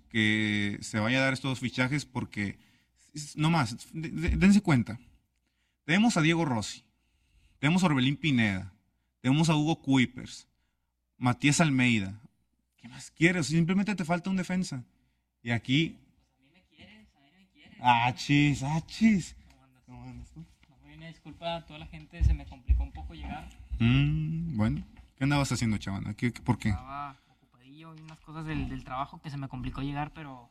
que se vaya a dar estos fichajes porque, no más, dense cuenta. Tenemos a Diego Rossi, tenemos a Orbelín Pineda, tenemos a Hugo Kuipers, Matías Almeida. ¿Qué más quieres? Simplemente te falta un defensa. Y aquí... Achis, achis. ¿Cómo andas tú? Una disculpa a toda la gente, se me complicó un poco llegar. Bueno, ¿qué andabas haciendo, chavana? ¿Por qué? Estaba ocupadillo y unas cosas del trabajo que se me complicó llegar, pero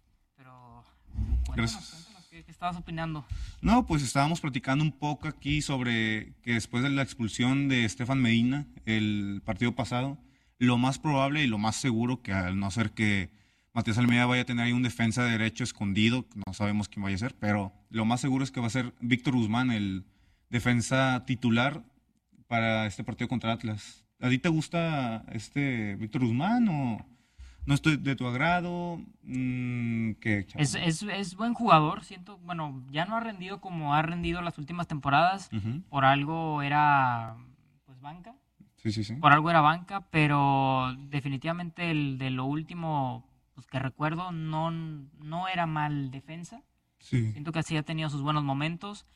Gracias. cuéntanos, ¿qué estabas opinando? No, pues estábamos platicando un poco aquí sobre que después de la expulsión de Estefan Medina el partido pasado, lo más probable y lo más seguro, que al no ser que Matías Almeida vaya a tener ahí un defensa de derecho escondido, no sabemos quién vaya a ser, pero lo más seguro es que va a ser Víctor Guzmán, el defensa titular para este partido contra Atlas. ¿A ti te gusta este Víctor Guzmán o no estoy de tu agrado? ¿Qué, chaval? Es buen jugador, siento, bueno, ya no ha rendido como ha rendido las últimas temporadas, Ujú. por algo era, pues, banca, Sí, sí, sí. por algo era banca, pero definitivamente el de lo último, pues, que recuerdo, no era mal defensa. Sí. Siento que sí ha tenido sus buenos momentos,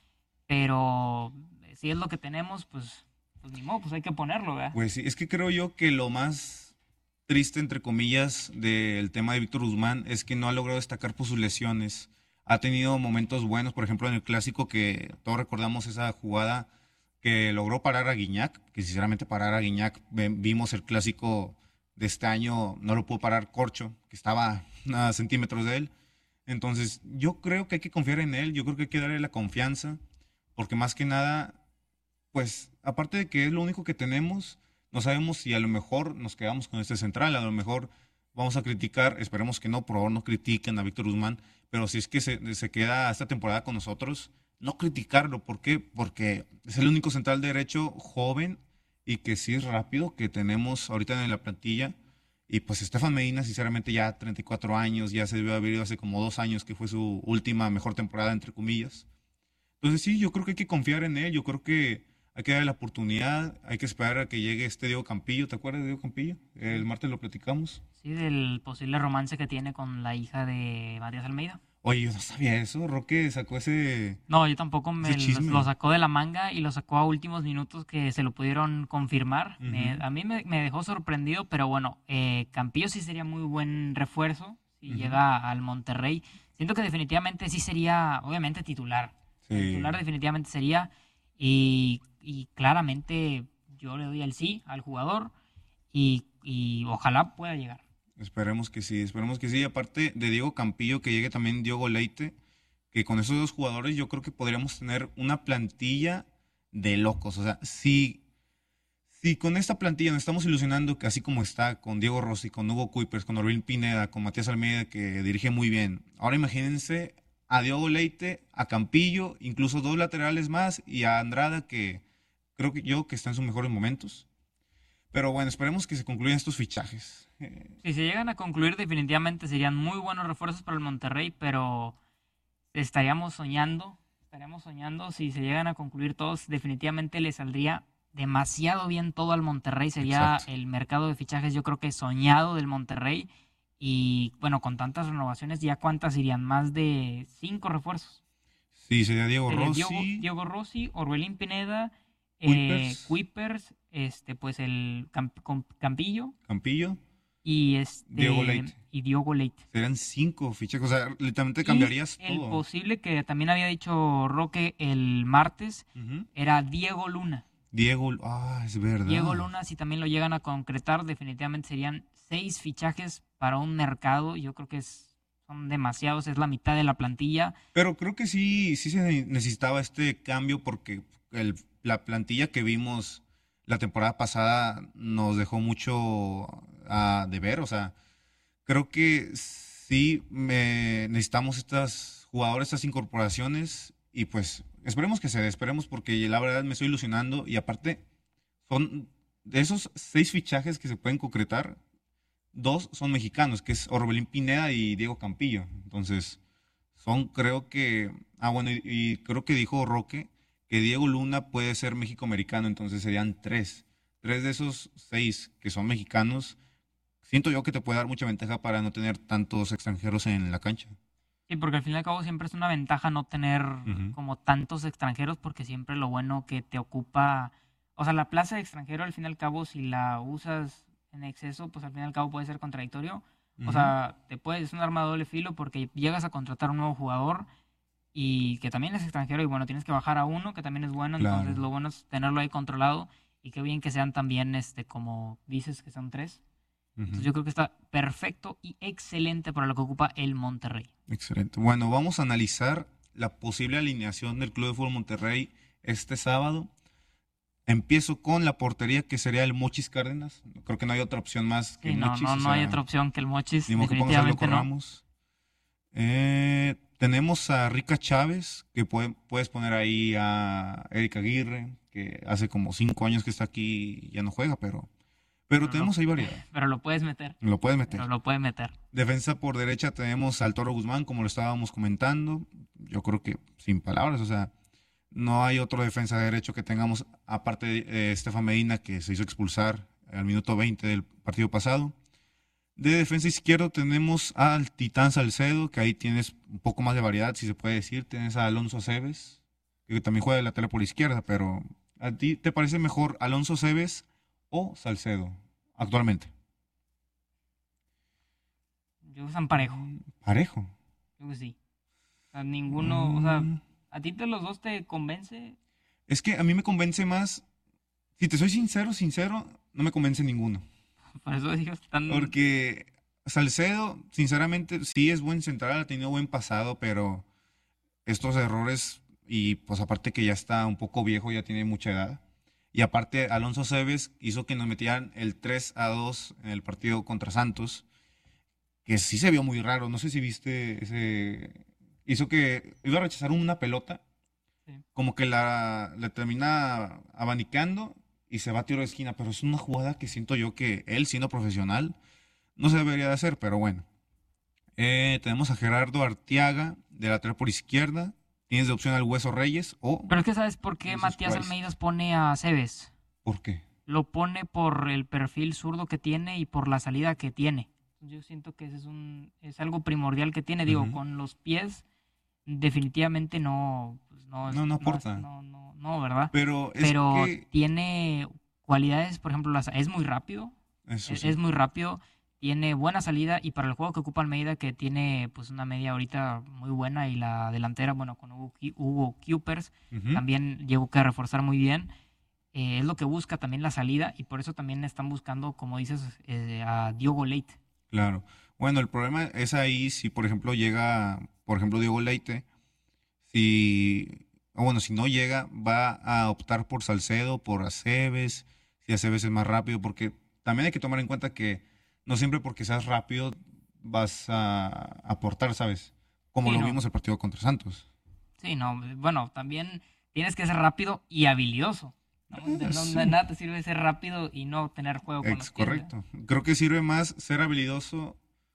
pero si es lo que tenemos, pues ni modo, pues hay que ponerlo, ¿verdad? Pues sí, es que creo yo que lo más triste, entre comillas, del tema de Víctor Guzmán es que no ha logrado destacar por sus lesiones. Ha tenido momentos buenos, por ejemplo, en el clásico que todos recordamos esa jugada que logró parar a Guiñac, que sinceramente parar a Guiñac, vimos el clásico de este año, no lo pudo parar Corcho, que estaba a centímetros de él. Entonces, yo creo que hay que confiar en él, yo creo que hay que darle la confianza, porque más que nada pues aparte de que es lo único que tenemos, no sabemos si a lo mejor nos quedamos con este central, a lo mejor vamos a criticar, esperemos que no, por favor no critiquen a Víctor Guzmán, pero si es que se queda esta temporada con nosotros, no criticarlo, ¿por qué? Porque es el único central derecho joven y que sí es rápido que tenemos ahorita en la plantilla. Y pues Estefan Medina, sinceramente, ya 34 años, ya se debió haber ido hace como 2 años, que fue su última mejor temporada, entre comillas. Entonces sí, yo creo que hay que confiar en él, yo creo que hay que darle la oportunidad, hay que esperar a que llegue este Diego Campillo, ¿te acuerdas de Diego Campillo? El martes lo platicamos. Sí, del posible romance que tiene con la hija de Matías Almeida. Oye, yo no sabía eso, Roque sacó No, yo tampoco ese lo chisme. sacó de la manga y lo sacó a últimos minutos que se lo pudieron confirmar. Ujú, A mí me dejó sorprendido, pero bueno, Campillo sí sería muy buen refuerzo si ujú. llega al Monterrey. Siento que definitivamente sí sería, obviamente, titular. El Sí, titular definitivamente sería y claramente yo le doy el sí al jugador y ojalá pueda llegar. esperemos que sí, esperemos que sí. Aparte de Diego Campillo, que llegue también Diogo Leite, que con esos dos jugadores yo creo que podríamos tener una plantilla de locos. O sea, si con esta plantilla nos estamos ilusionando que así como está con Diego Rossi, con Hugo Kuipers, con Orbelín Pineda, con Matías Almeida que dirige muy bien. Ahora imagínense a Diogo Leite, a Campillo, incluso dos laterales más y a Andrada que creo que yo que está en sus mejores momentos. Pero bueno, esperemos que se concluyan estos fichajes. Si se llegan a concluir, definitivamente serían muy buenos refuerzos para el Monterrey, pero estaríamos soñando, si se llegan a concluir todos, definitivamente le saldría demasiado bien todo al Monterrey, sería Exacto. el mercado de fichajes yo creo que soñado del Monterrey y bueno, con tantas renovaciones, ¿ya cuántas irían? Más de 5 refuerzos. Sí, sería Diego Sería Rossi, Diego Rossi, Orbelín Pineda, Kuipers, Kuipers, pues el Campillo Campillo, y Diego Leite. y Diogo Leite. Serían 5 fichajes. O sea, literalmente Y cambiarías el todo. posible que también había dicho Roque el martes Ujú. era Diego Luna. Diego, es Diego verdad. Luna, si también lo llegan a concretar, definitivamente serían 6 fichajes para un mercado. Yo creo que son demasiados, es la mitad de la plantilla. Pero creo que sí, sí se necesitaba este cambio porque la plantilla que vimos la temporada pasada nos dejó mucho a deber. O sea, creo que sí necesitamos estas jugadores, estas incorporaciones y pues esperemos que se dé, esperemos porque la verdad me estoy ilusionando y aparte son de esos 6 fichajes que se pueden concretar, dos son mexicanos, que es Orbelín Pineda y Diego Campillo. Entonces, son creo que, bueno, y creo que dijo Roque que Diego Luna puede ser México-americano, entonces serían tres. Tres de esos 6 que son mexicanos siento yo que te puede dar mucha ventaja para no tener tantos extranjeros en la cancha. Sí, porque al fin y al cabo siempre es una ventaja no tener Ujú. como tantos extranjeros, porque siempre lo bueno que te ocupa, o sea, la plaza de extranjero al fin y al cabo, si la usas en exceso, pues al fin y al cabo puede ser contradictorio. O Ujú. sea, es un arma de doble filo porque llegas a contratar un nuevo jugador y que también es extranjero y bueno, tienes que bajar a uno que también es bueno, entonces Claro. lo bueno es tenerlo ahí controlado y qué bien que sean también, como dices, que son tres. Entonces Ujú. yo creo que está perfecto y excelente para lo que ocupa el Monterrey. Excelente. Bueno, vamos a analizar la posible alineación del Club de Fútbol Monterrey este sábado. Empiezo con la portería que sería el Mochis Cárdenas. Creo que no hay otra opción más que Sí, no, Mochis, no, o no hay sea, otra opción que el Mochis, ni modo que pongas a Loco definitivamente no. Ramos. Tenemos a Rica Chávez, que puedes poner ahí a Eric Aguirre, que hace como 5 años que está aquí y ya no juega, pero Pero lo, tenemos ahí variedad. pero lo puedes meter, Lo puedes pero meter. lo puedes meter. Defensa por derecha tenemos al Toro Guzmán, como lo estábamos comentando. Yo creo que sin palabras, o sea, no hay otro defensa de derecho que tengamos, aparte de Estefan Medina, que se hizo expulsar al minuto 20 del partido pasado. De defensa izquierdo tenemos al Titán Salcedo, que ahí tienes un poco más de variedad, si se puede decir. Tienes a Alonso Cebes, que también juega de lateral por izquierda, pero ¿a ti te parece mejor Alonso Cebes o Salcedo actualmente? Yo usan parejo, Parejo. yo que sí. O sea, ninguno, o sea, Mm, ¿a ti de los dos te convence? es que a mí me convence más, si te soy sincero, no me convence ninguno. Por eso digo, están... Porque Salcedo, sinceramente, sí es buen central, ha tenido buen pasado, pero estos errores, y pues aparte que ya está un poco viejo, ya tiene mucha edad. Y aparte, Alonso Cebes hizo que nos metieran el 3-2 en el partido contra Santos, que sí se vio muy raro. No sé si viste ese. Hizo que iba a rechazar una pelota, Sí. como que la termina abanicando y se va a tiro de esquina, pero es una jugada que siento yo que él, siendo profesional, no se debería de hacer, pero bueno. Tenemos a Gerardo Arteaga, de lateral por izquierda. Tienes de opción al Hueso Reyes o Pero es que ¿sabes por qué Jesus Matías Christ. Almeida pone a Cebes? ¿Por qué? Lo pone por el perfil zurdo que tiene y por la salida que tiene. Yo siento que ese es algo primordial que tiene. Digo, Ujú. con los pies definitivamente no, pues No, no aporta. no, ¿verdad? Pero es Pero que, tiene cualidades, por ejemplo, es muy rápido, eso es sí. muy rápido, tiene buena salida y para el juego que ocupa Almeida, que tiene pues una media ahorita muy buena y la delantera, bueno, con Hugo Cupers, Ujú. también llegó que reforzar muy bien. Es lo que busca también la salida y por eso también están buscando, como dices, a Diogo Leite. Claro. Bueno, el problema es ahí si, por ejemplo, llega, por ejemplo, Diego Leite, si, o bueno, si no llega, va a optar por Salcedo, por Aceves, si Aceves es más rápido, porque también hay que tomar en cuenta que no siempre porque seas rápido vas a aportar, ¿sabes? Como Sí, lo no, vimos el partido contra Santos. sí, no, bueno, también tienes que ser rápido y habilidoso. No, de Sí, nada te sirve ser rápido y no tener juego con los pies, ¿verdad? correcto. Creo que sirve más ser habilidoso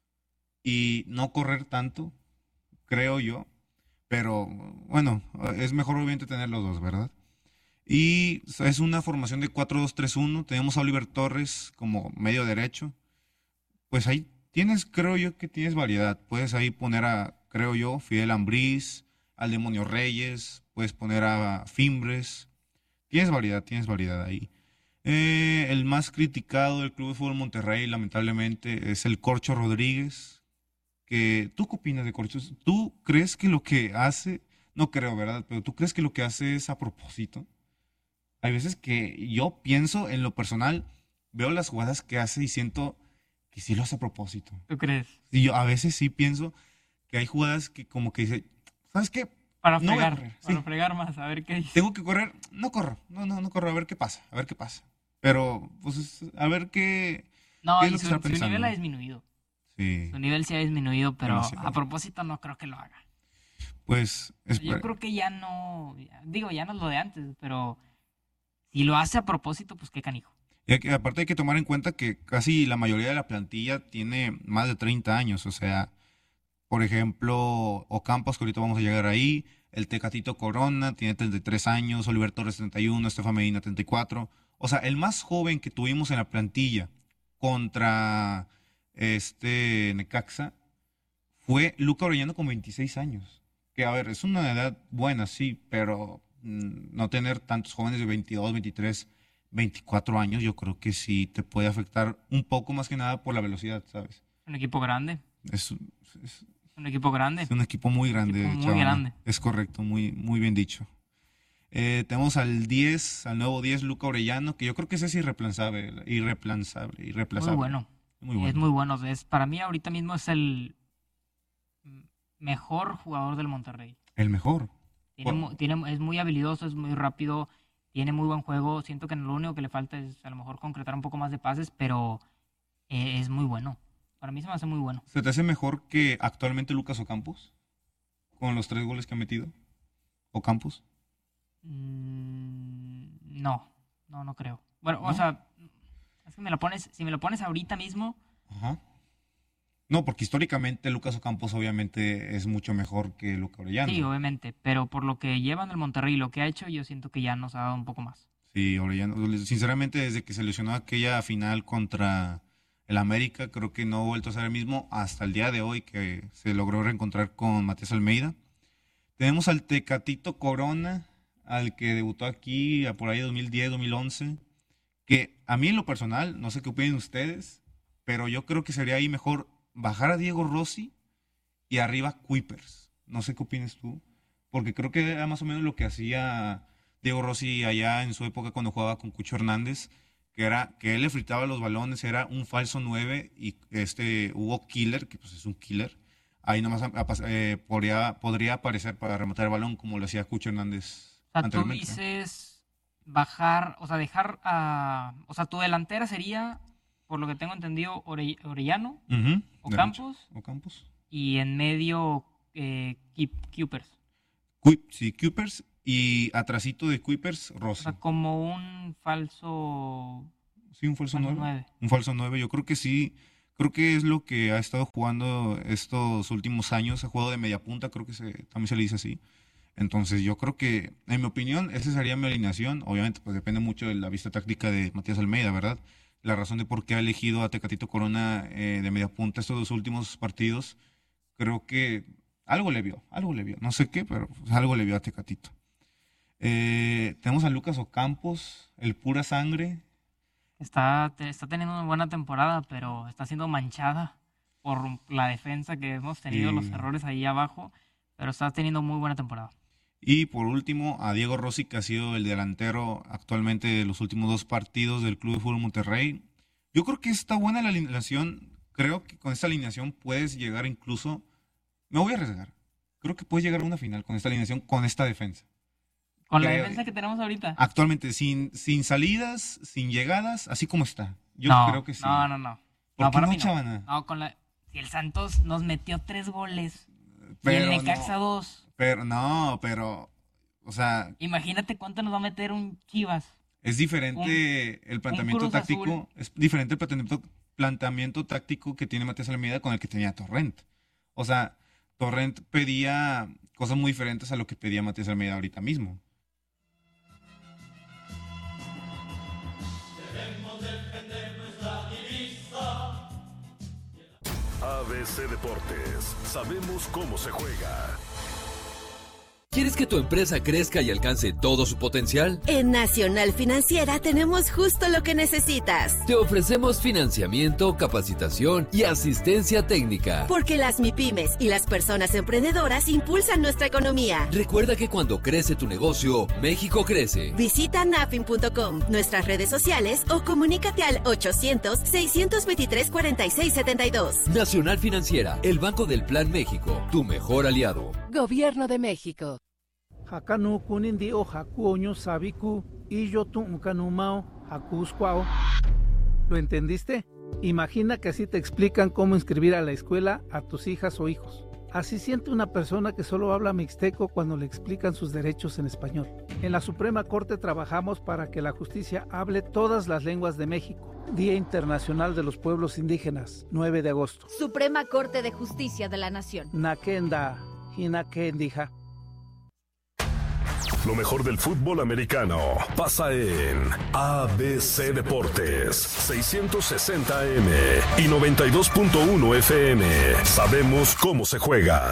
y no correr tanto, creo yo. Pero bueno, es mejor obviamente tener los dos, ¿verdad? Y es una formación de 4-2-3-1. Tenemos a Oliver Torres como medio derecho. Pues ahí tienes, creo yo que tienes variedad. Puedes ahí poner a, creo yo, Fidel Ambriz, al Demonio Reyes, puedes poner a Fimbres. Tienes variedad ahí. El más criticado del Club de Fútbol Monterrey, lamentablemente, es el Corcho Rodríguez. ¿Tú qué opinas de Corcho? ¿Tú crees que lo que hace, no creo, ¿verdad? Pero tú crees que lo que hace es a propósito? Hay veces que yo pienso en lo personal, veo las jugadas que hace y siento que sí lo hace a propósito. ¿Tú crees? Y yo a veces sí pienso que hay jugadas que como que dice, ¿sabes qué? No voy a correr, Para sí. fregar más, a ver qué dice. Tengo que correr, no corro, no corro, a ver qué pasa, a ver qué pasa. Pero, pues, a ver qué No, es y lo que está su nivel ha pensando. disminuido. Sí, Su nivel sí ha disminuido, pero a demasiado. propósito no creo que lo haga. Pues, Yo creo que ya no, digo, ya no es lo de antes, pero si lo hace a propósito, pues qué canijo. aparte hay que tomar en cuenta que casi la mayoría de la plantilla tiene más de 30 años, o sea, por ejemplo, Ocampos, que ahorita vamos a llegar ahí, el Tecatito Corona tiene 33 años, Oliver Torres 31, Estefan Medina 34. O sea, el más joven que tuvimos en la plantilla contra Necaxa, fue Luca Orellano con 26 años. Que a ver, es una edad buena, sí, pero no tener tantos jóvenes de 22, 23, 24 años, yo creo que sí te puede afectar un poco más que nada por la velocidad, ¿sabes? Un equipo grande. Es, es- Un equipo grande. es un equipo muy grande, Equipo muy Chavana. grande. Es correcto, muy, muy bien dicho. Tenemos al nuevo 10, Luca Orellano, que yo creo que ese es irreemplazable. Muy bueno. Muy Es bueno. muy bueno. Para mí ahorita mismo es el mejor jugador del Monterrey. El mejor. Es muy habilidoso, es muy rápido, tiene muy buen juego. Siento que lo único que le falta es a lo mejor concretar un poco más de pases, pero es muy bueno. Para mí se me hace muy bueno. ¿Se te hace mejor que actualmente Lucas Ocampos? Con los 3 goles que ha metido. ¿Ocampos? No, no creo. Bueno, ¿No? o sea, es que si me lo pones ahorita mismo, Ajá. No, porque históricamente Lucas Ocampos obviamente es mucho mejor que Luca Orellano. sí, obviamente, pero por lo que llevan el Monterrey y lo que ha hecho, yo siento que ya nos ha dado un poco más. Sí, Orellano. Sinceramente, desde que se lesionó aquella final contra el América, creo que no ha vuelto a ser el mismo hasta el día de hoy que se logró reencontrar con Matías Almeida. Tenemos al Tecatito Corona, al que debutó aquí por ahí 2010, 2011, que a mí en lo personal, no sé qué opinen ustedes, pero yo creo que sería ahí mejor bajar a Diego Rossi y arriba Kuipers. No sé qué opinas tú, porque creo que era más o menos lo que hacía Diego Rossi allá en su época cuando jugaba con Cucho Hernández, que era que él le fritaba los balones, era un falso 9 y Hugo Killer, que pues es un killer, ahí nomás podría aparecer para rematar el balón como lo hacía Cucho Hernández O sea, tú anteriormente. dices bajar, o sea, dejar a... O sea, tu delantera sería, por lo que tengo entendido, Orellano, Ujú, Ocampos derecho. Ocampos. y en medio Cupers. Sí, Kuipers y atrasito de Kuipers, O Rossi. sea, como un falso Sí, un falso 9. 9. Un falso 9, yo creo que sí. Creo que es lo que ha estado jugando estos últimos años. Ha jugado de media punta, creo que también se le dice así. Entonces yo creo que, en mi opinión, esa sería mi alineación. Obviamente, pues depende mucho de la vista táctica de Matías Almeida, ¿verdad? La razón de por qué ha elegido a Tecatito Corona de media punta estos 2 últimos partidos, creo que algo le vio. No sé qué, pero pues, algo le vio a Tecatito. Tenemos a Lucas Ocampos, el pura sangre. Está teniendo una buena temporada, pero está siendo manchada por la defensa que hemos tenido, los errores ahí abajo, pero está teniendo muy buena temporada. Y por último, a Diego Rossi, que ha sido el delantero actualmente de los últimos 2 partidos del Club de Fútbol Monterrey. Yo creo que está buena la alineación. Creo que con esta alineación puedes llegar incluso... Me voy a arriesgar. Creo que puedes llegar a una final con esta alineación, con esta defensa. Con la defensa que tenemos ahorita. Actualmente, sin salidas, sin llegadas, así como está. Yo creo que sí. No. ¿Por qué para no, mí no. Chavana? No, si el Santos nos metió 3 goles y el Necaxa 2. O sea, Imagínate cuánto nos va a meter un Chivas. es diferente el planteamiento Cruz táctico, Azul. es diferente el planteamiento táctico que tiene Matías Almeida con el que tenía Torrent. O sea, Torrent pedía cosas muy diferentes a lo que pedía Matías Almeida ahorita mismo. ABC Deportes, sabemos cómo se juega. ¿Quieres que tu empresa crezca y alcance todo su potencial? En Nacional Financiera tenemos justo lo que necesitas. Te ofrecemos financiamiento, capacitación y asistencia técnica. Porque las MIPYMES y las personas emprendedoras impulsan nuestra economía. Recuerda que cuando crece tu negocio, México crece. Visita nafin.com, nuestras redes sociales o comunícate al 800-623-4672. Nacional Financiera, el Banco del Plan México, tu mejor aliado. Gobierno de México. Hakanu kunindi o hakuoño sabiku y yo tu unkanumao hakuskwao. ¿Lo entendiste? Imagina que así te explican cómo inscribir a la escuela a tus hijas o hijos. Así siente una persona que solo habla mixteco cuando le explican sus derechos en español. En la Suprema Corte trabajamos para que la justicia hable todas las lenguas de México. Día Internacional de los Pueblos Indígenas, 9 de agosto. Suprema Corte de Justicia de la Nación. Nakenda, Hinakendija. Lo mejor del fútbol americano pasa en ABC Deportes, 660 AM y 92.1 FM. Sabemos cómo se juega.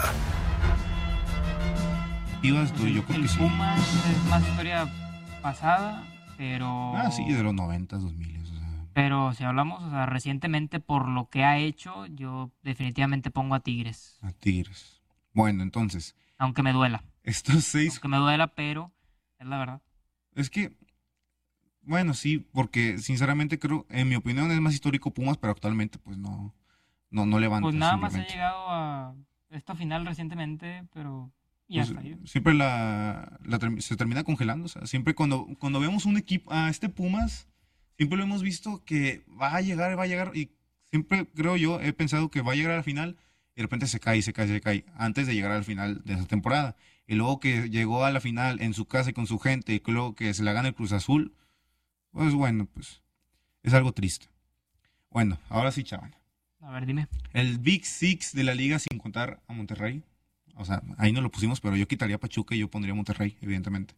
Yo creo que El sí. Pumas es más historia pasada, pero... Sí, de los 90, 2000. O sea. Pero si hablamos, o sea, recientemente por lo que ha hecho, yo definitivamente pongo a Tigres. A Tigres. Bueno, entonces, Aunque me duela. estos 6... Aunque me duela, pero es la verdad. Es que, bueno, sí, porque sinceramente creo, en mi opinión es más histórico Pumas, pero actualmente pues no levanta. Pues nada más he simplemente. llegado a esta final recientemente, pero ya Pues, está. siempre se termina congelando. O sea, siempre cuando vemos un equipo, a este Pumas, siempre lo hemos visto que va a llegar, y siempre creo yo, he pensado que va a llegar a la final y de repente se cae, antes de llegar al final de esa temporada. Y luego que llegó a la final en su casa y con su gente, y luego que se la gana el Cruz Azul, pues bueno, pues es algo triste. Bueno, ahora sí, chaval. A ver, dime. El Big Six de la liga sin contar a Monterrey. O sea, ahí no lo pusimos, pero yo quitaría a Pachuca y yo pondría a Monterrey, evidentemente.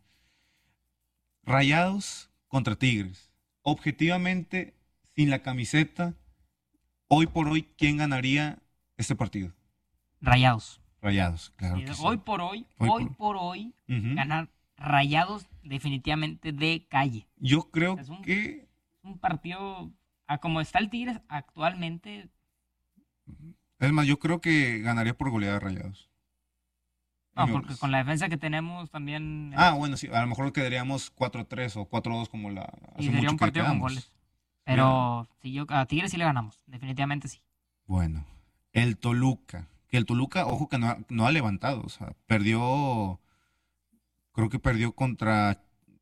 Rayados contra Tigres. Objetivamente, sin la camiseta, hoy por hoy, ¿quién ganaría este partido? Rayados. Rayados, claro que sí. Hoy por hoy, Ujú. ganar Rayados definitivamente de calle. Yo creo Es un- que... Un partido, a como está el Tigres actualmente, Es más, yo creo que ganaría por goleada Rayados. no, porque con la defensa que tenemos también... Bueno, sí, a lo mejor quedaríamos 4-3 o 4-2 como y hace sería mucho un que partido con quedamos. goles. Pero a Tigres sí le ganamos, definitivamente sí. Bueno, el Toluca. Que el Toluca, ojo que no ha levantado. O sea, creo que perdió contra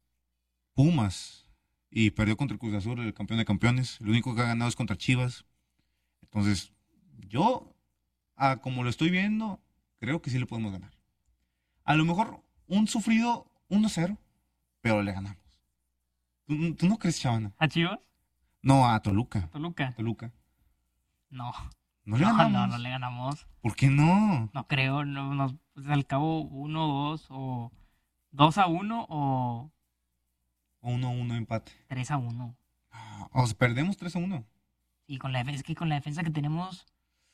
Pumas y perdió contra el Cruz Azul, el campeón de campeones. Lo único que ha ganado es contra Chivas. Entonces, yo, como lo estoy viendo, creo que sí le podemos ganar. A lo mejor un sufrido 1-0, pero le ganamos. ¿Tú no crees, Chavana? ¿A Chivas? No, a Toluca. ¿Toluca? No No, le ganamos. no le ganamos. ¿Por qué no? No creo, pues al cabo 1-2 o 2-1 o 1-1 empate. 3-1. O sea, perdemos 3-1. Y con la defensa que tenemos,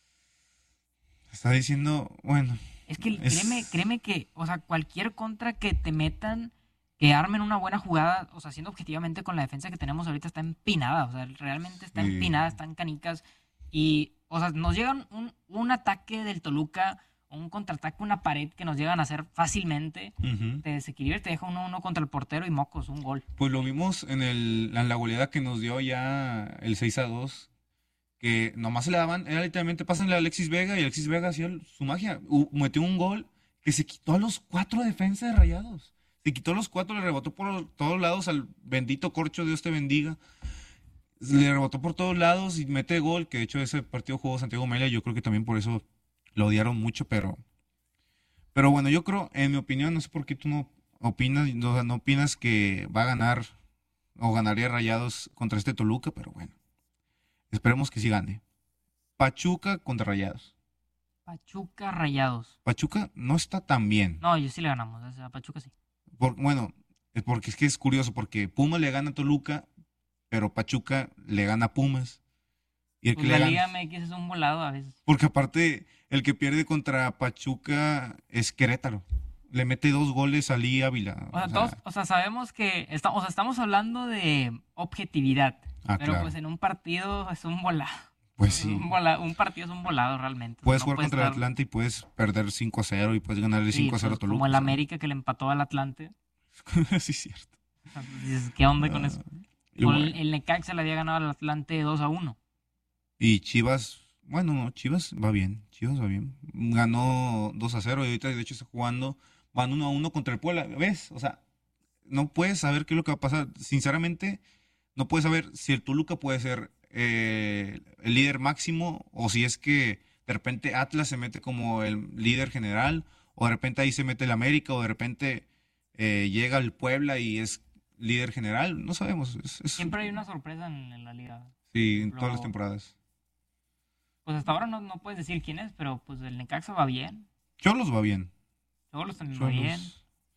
Está diciendo, bueno, es que Es- créeme que, o sea, cualquier contra que te metan, que armen una buena jugada, o sea, siendo objetivamente con la defensa que tenemos ahorita está empinada, o sea, realmente está Sí. empinada, están canicas y, o sea, nos llega un ataque del Toluca, un contraataque, una pared que nos llegan a hacer fácilmente, te desequilibra y te deja 1-1 contra el portero y mocos, un gol. pues lo vimos en la goleada que nos dio ya el 6-2, que nomás se le daban, era literalmente pásenle a Alexis Vega y Alexis Vega hacía su magia. Metió un gol que se quitó a los 4 defensas de Rayados. Se quitó a los 4, le rebotó por todos lados al bendito Corcho, Dios te bendiga. Le rebotó por todos lados y mete gol, que de hecho ese partido jugó Santiago Mela, yo creo que también por eso lo odiaron mucho, pero bueno, yo creo, en mi opinión, no sé por qué tú no opinas, no opinas que va a ganar o ganaría Rayados contra este Toluca, pero bueno, esperemos que sí gane. Pachuca contra Rayados. Pachuca Rayados. Pachuca no está tan bien. No, yo sí le ganamos, a Pachuca sí. Bueno, porque es que es curioso, porque Pumas le gana a Toluca, pero Pachuca le gana a Pumas. Y el Pues que la le Liga gana, MX es un volado a veces. porque aparte, el que pierde contra Pachuca es Querétaro. Le mete 2 goles a Lee Ávila. O sea, sabemos que estamos hablando de objetividad, pero claro. pues en un partido es un volado. Pues sí. Un partido es un volado realmente. Puedes No jugar puede contra el estar- Atlante y puedes perder 5-0 y puedes ganarle sí, 5-0 a pues, Toluca. como el o sea. América que le empató al Atlante. Sí, es cierto. O sea, dices, ¿qué onda con eso? Y, O bueno, el Necaxa le había ganado al Atlante 2-1. y Chivas, bueno, no, Chivas va bien. Ganó 2-0 y ahorita de hecho está jugando, van 1-1 contra el Puebla. ¿Ves? O sea, no puedes saber qué es lo que va a pasar. Sinceramente, no puedes saber si el Toluca puede ser el líder máximo o si es que de repente Atlas se mete como el líder general o de repente ahí se mete el América o de repente llega el Puebla y es líder general. No sabemos. Siempre hay una sorpresa en la liga. Sí, en Lo- todas las temporadas. Pues hasta ahora no puedes decir quién es, pero pues el Necaxa va bien. Cholos va bien. Cholos también va bien. Cholos.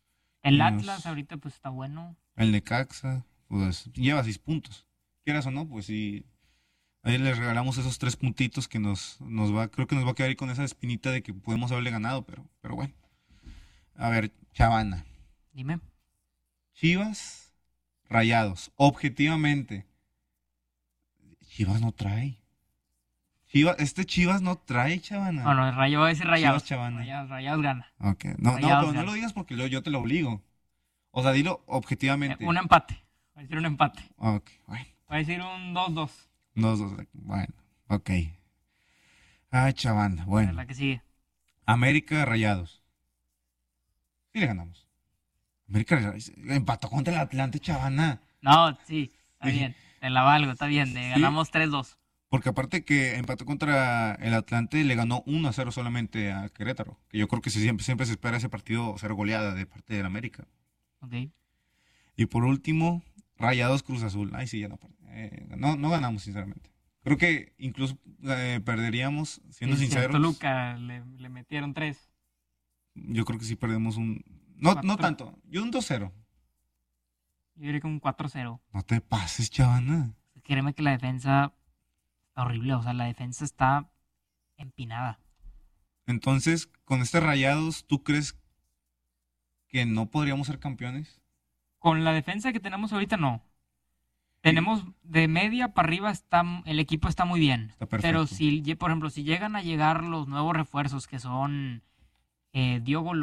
El Atlas ahorita pues está bueno. El Necaxa, pues lleva 6 puntos. Quieras o no, pues sí. Ahí les regalamos esos 3 puntitos que creo que nos va a quedar ahí con esa espinita de que podemos haberle ganado, pero bueno. A ver, Chavana. Dime. Chivas, Rayados. Objetivamente, Chivas no trae. Chivas no trae, Chavana. Bueno, voy a decir Rayados. Chivas, Chavana. Rayados gana. Ok. No, Rayados pero gana. no lo digas porque yo te lo obligo. O sea, dilo objetivamente. Un empate. Voy a decir un empate. Ok, bueno. Voy a decir un 2-2. 2-2. Bueno, ok. Ay, Chavana. Bueno. La que sigue. América, Rayados. Sí le ganamos. América empató contra el Atlante, Chavana. No, sí. Está bien. Te la valgo. Está bien. Ganamos 3-2. Porque aparte que empató contra el Atlante, le ganó 1-0 solamente a Querétaro. Que yo creo que siempre se espera ese partido ser goleada de parte del América. Ok. Y por último, Rayados Cruz Azul. Ay, sí, ya no ganamos, sinceramente. Creo que incluso perderíamos, siendo sinceros. Toluca le metieron 3. Yo creo que sí perdemos no tanto. Yo un 2-0. Yo diría que un 4-0. No te pases, Chavana. Créeme que la defensa está horrible. O sea, la defensa está empinada. Entonces, con este Rayados, ¿tú crees que no podríamos ser campeones? Con la defensa que tenemos ahorita, no. Tenemos de media para arriba, el equipo está muy bien. Está perfecto. Pero por ejemplo, si llegan a llegar los nuevos refuerzos que son Diego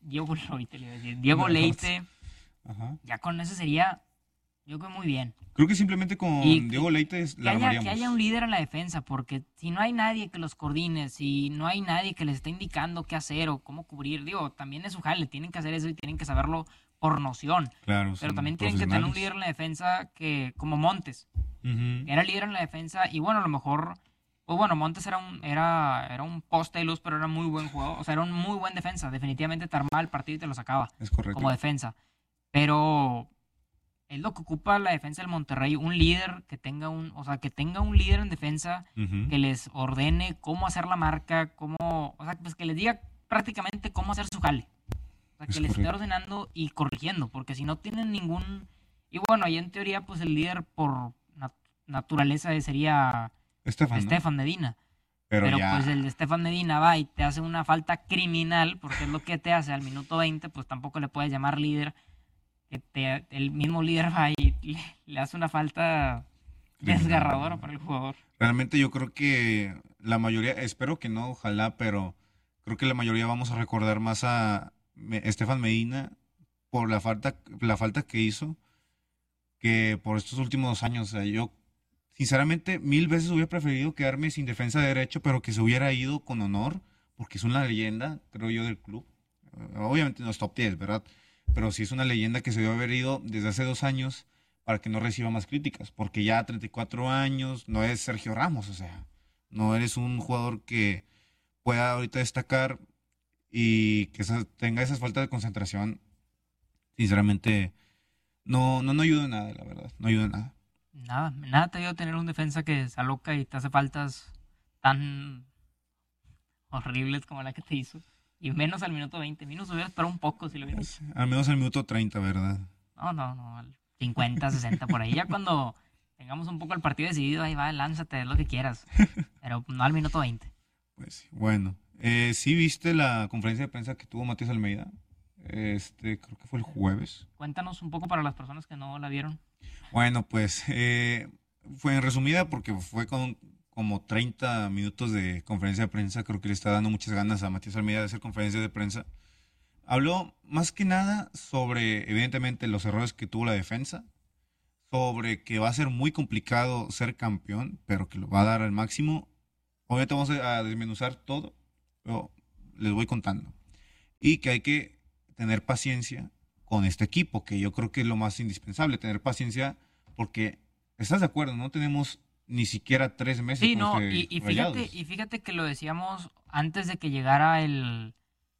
Leite, Ajá. ya con eso sería, yo creo, muy bien. Creo que simplemente con Diego Leite la armaríamos. Que haya un líder en la defensa, porque si no hay nadie que los coordine, si no hay nadie que les esté indicando qué hacer o cómo cubrir, también es su jale, tienen que hacer eso y tienen que saberlo por noción. Claro, pero también tienen que tener un líder en la defensa como Montes. Uh-huh. Era líder en la defensa y bueno, a lo mejor, pues bueno, Montes era un poste de luz, pero era muy buen jugador. O sea, era un muy buen defensa. Definitivamente te armaba el partido y te lo sacaba. Es correcto. Como defensa. Pero es lo que ocupa la defensa del Monterrey, un líder que tenga un líder en defensa, uh-huh, que les ordene cómo hacer la marca, pues que les diga prácticamente cómo hacer su jale. O sea, que les esté ordenando y corrigiendo, porque si no tienen ningún... Y bueno, ahí en teoría, pues el líder por naturaleza sería Estefan Medina. Pero pues el de Estefan Medina va y te hace una falta criminal, porque es lo que te hace al minuto 20, pues tampoco le puedes llamar líder. El mismo líder va y le hace una falta desgarradora para el jugador. Realmente yo creo que la mayoría, espero que no, ojalá, pero creo que la mayoría vamos a recordar más a Estefan Medina por la falta que hizo que por estos últimos 2 años. O sea, yo sinceramente 1000 veces hubiera preferido quedarme sin defensa de derecho, pero que se hubiera ido con honor, porque es una leyenda, creo yo, del club. Obviamente no es top 10, ¿verdad? Pero sí es una leyenda que se debe haber ido desde hace 2 años para que no reciba más críticas, porque ya 34 años no es Sergio Ramos, o sea, no eres un jugador que pueda ahorita destacar y que tenga esas faltas de concentración. Sinceramente no ayuda en nada, la verdad, no ayuda en nada. Nada te ayuda a tener un defensa que se aloca y te hace faltas tan horribles como la que te hizo. Y menos al minuto 20. Menos hubiera esperado un poco si lo hubiera hecho. Al menos al minuto 30, ¿verdad? No, al 50, 60 por ahí. Ya cuando tengamos un poco el partido decidido, ahí va, lánzate, haz lo que quieras. Pero no al minuto 20. Pues bueno. ¿Sí viste la conferencia de prensa que tuvo Matías Almeida? Creo que fue el jueves. Cuéntanos un poco para las personas que no la vieron. Bueno, pues fue en resumida porque fue como 30 minutos de conferencia de prensa. Creo que le está dando muchas ganas a Matías Almeida de hacer conferencias de prensa. Habló más que nada sobre, evidentemente, los errores que tuvo la defensa, sobre que va a ser muy complicado ser campeón, pero que lo va a dar al máximo. Obviamente vamos a desmenuzar todo, pero les voy contando. Y que hay que tener paciencia con este equipo, que yo creo que es lo más indispensable, tener paciencia, porque, ¿estás de acuerdo? No tenemos ni siquiera 3 meses. Sí, no, y fíjate que lo decíamos antes de que llegara el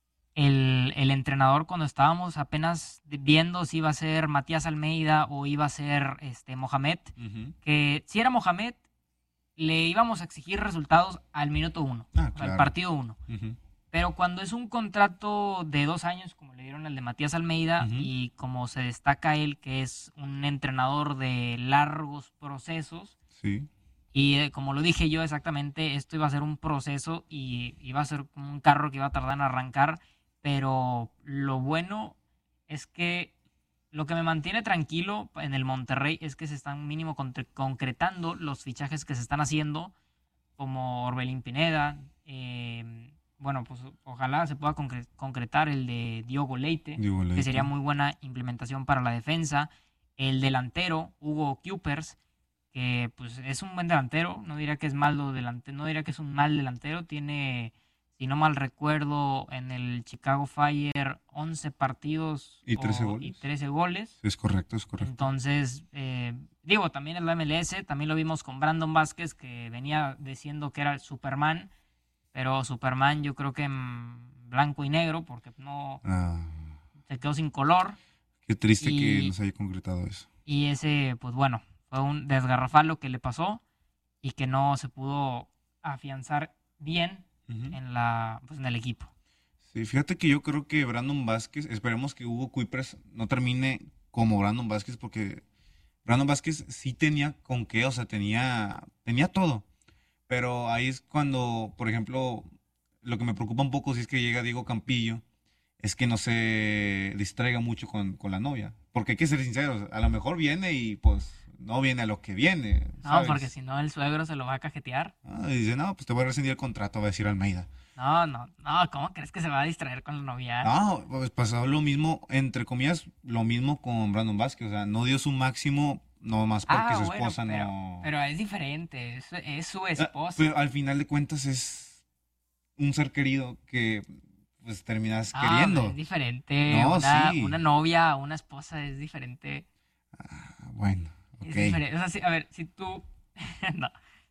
entrenador, cuando estábamos apenas viendo si iba a ser Matías Almeida o iba a ser Mohamed, uh-huh, que si era Mohamed, le íbamos a exigir resultados al minuto 1, claro, al partido 1. Uh-huh. Pero cuando es un contrato de 2 años, como le dieron al de Matías Almeida, y como se destaca él, que es un entrenador de largos procesos, Sí. y como lo dije yo exactamente, esto iba a ser un proceso y iba a ser como un carro que iba a tardar en arrancar, pero lo bueno es que lo que me mantiene tranquilo en el Monterrey es que se están mínimo concretando los fichajes que se están haciendo, como Orbelín Pineda. Bueno, pues ojalá se pueda concretar el de Diogo Leite, que sería muy buena implementación para la defensa. El delantero, Hugo Cupers, que pues es un buen delantero, no diría que es no diría que es un mal delantero, tiene, si no mal recuerdo, en el Chicago Fire 11 partidos y 13 goles. Es correcto. Entonces, digo, también en la MLS, también lo vimos con Brandon Vázquez, que venía diciendo que era el Superman, pero Superman yo creo que en blanco y negro, porque no se quedó sin color. Qué triste que no se haya concretado eso. Y ese, pues bueno, fue un desgarrafal lo que le pasó y que no se pudo afianzar bien en el equipo. Sí, fíjate que yo creo que Brandon Vázquez, esperemos que Hugo Cupers no termine como Brandon Vázquez, porque Brandon Vázquez sí tenía con qué, o sea, tenía todo. Pero ahí es cuando, por ejemplo, lo que me preocupa un poco si es que llega Diego Campillo, es que no se distraiga mucho con la novia. Porque hay que ser sinceros, a lo mejor viene y pues no viene a lo que viene, ¿sabes? No, porque si no el suegro se lo va a cajetear. Y dice, no, pues te voy a rescindir el contrato, va a decir Almeida. No, ¿cómo crees que se va a distraer con la novia? No, pues pasó lo mismo, entre comillas, lo mismo con Brandon Vázquez, o sea, no dio su máximo, no más porque su esposa no... Pero es diferente, es su esposa. Pero al final de cuentas es un ser querido que pues terminas queriendo. Es diferente, No, sí. Una novia, una esposa es diferente. Bueno, ok. Es diferente, o sea, a ver, si tú... no,